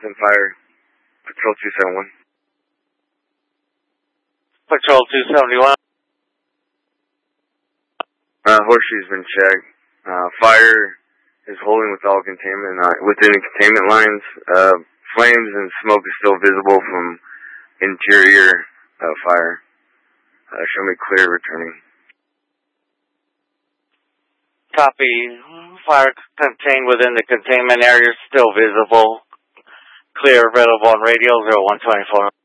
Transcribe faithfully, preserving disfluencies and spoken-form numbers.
and fire. Patrol two seventy-one. Patrol two seventy-one. Uh, horseshoe's been checked. Uh, fire is holding with all containment, uh, within the containment lines. Uh, flames and smoke is still visible from interior uh, fire. Uh, show me clear returning. Copy. Fire contained within the containment area is still visible. Clear available on radio zero one twenty-four.